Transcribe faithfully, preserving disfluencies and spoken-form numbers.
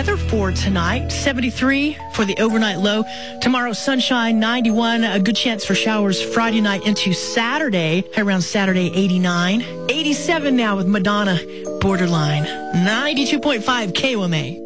weather for tonight. seventy-three for the overnight low. Tomorrow, sunshine, ninety-one. A good chance for showers Friday night into Saturday. Around Saturday, eighty-nine. eighty-seven now with Madonna, Borderline. ninety-two point five K O M A.